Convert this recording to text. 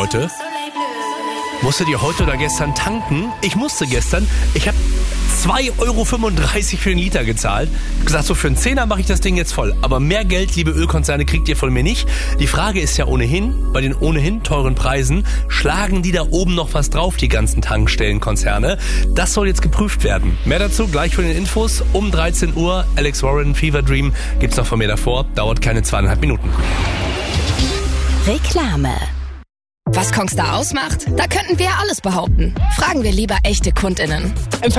heute? Musstet ihr heute oder gestern tanken? Ich musste gestern. Ich habe 2,35 Euro für den Liter gezahlt. Ich habe gesagt, so für einen Zehner mache ich das Ding jetzt voll. Aber mehr Geld, liebe Ölkonzerne, kriegt ihr von mir nicht. Die Frage ist ja ohnehin, bei den ohnehin teuren Preisen, schlagen die da oben noch was drauf, die ganzen Tankstellenkonzerne? Das soll jetzt geprüft werden. Mehr dazu gleich von den Infos um 13 Uhr. Alex Warren, Fever Dream, gibt's noch von mir davor. Dauert keine 2,5 Minuten. Reklame. Was Kongstar ausmacht? Da könnten wir alles behaupten. Fragen wir lieber echte KundInnen. Im